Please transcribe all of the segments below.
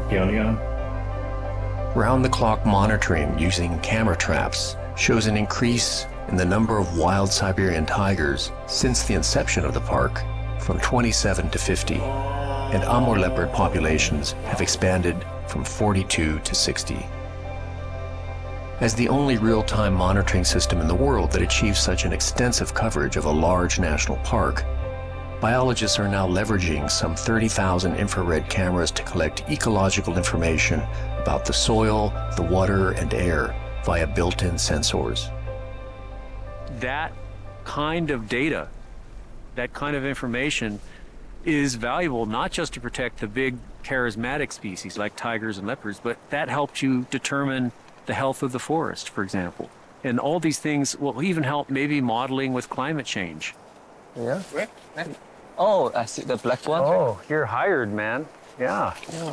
Round-the-clock monitoring using camera traps shows an increase in the number of wild Siberian tigers since the inception of the park from 27 to 50, and Amur leopard populations have expanded from 42 to 60. As the only real-time monitoring system in the world that achieves such an extensive coverage of a large national park, biologists are now leveraging some 30,000 infrared cameras to collect ecological information about the soil, the water, and air via built-in sensors. That kind of data, that kind of information is valuable not just to protect the big charismatic species like tigers and leopards, but that helps you determine the health of the forest, for example. And all these things will even help maybe modeling with climate change. Yeah? Oh, I see the black one. Oh, you're hired, man. Yeah.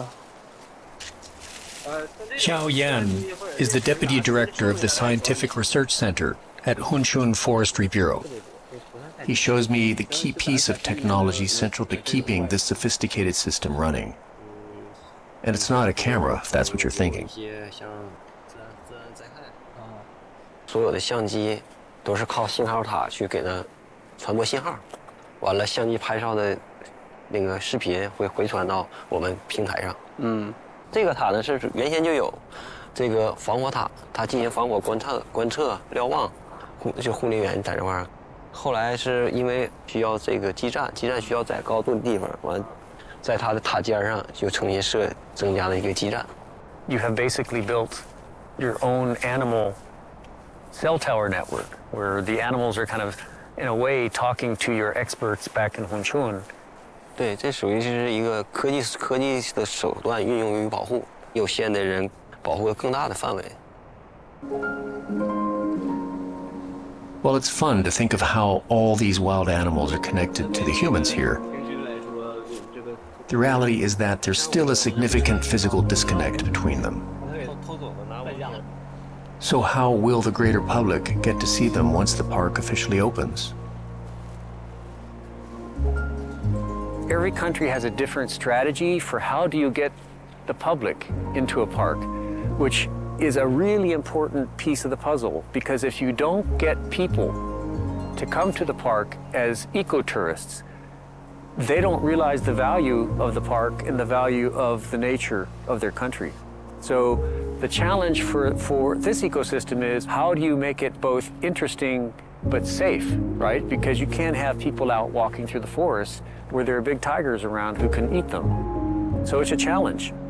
Xiao Yan is the deputy director of the Scientific Research Center at Hunshun Forestry Bureau. He shows me the key piece of technology central to keeping this sophisticated system running. And it's not a camera, if that's what you're thinking. 所有的相机都是靠信号塔去给它传播信号，完了相机拍照的那个视频会回传到我们平台上。这个塔呢是原先就有这个防火塔，它进行防火观测瞭望，就护林员在这块儿。后来是因为需要这个基站需要在高度的地方，完在它的塔尖上就重新增加了一个基站。 You have basically built your own animal cell tower network, where the animals are kind of, in a way, talking to your experts back in Hunshun. 对，这属于是一个科技的手段运用于保护有限的人，保护更大的范围。 Well, it's fun to think of how all these wild animals are connected to the humans here. The reality is that there's still a significant physical disconnect between them. So how will the greater public get to see them once the park officially opens? Every country has a different strategy for how do you get the public into a park, which is a really important piece of the puzzle, because if you don't get people to come to the park as eco-tourists, they don't realize the value of the park and the value of the nature of their country. So the challenge for this ecosystem is how do you make it both interesting but safe, right? Because you can't have people out walking through the forest where there are big tigers around who can eat them. So it's a challenge.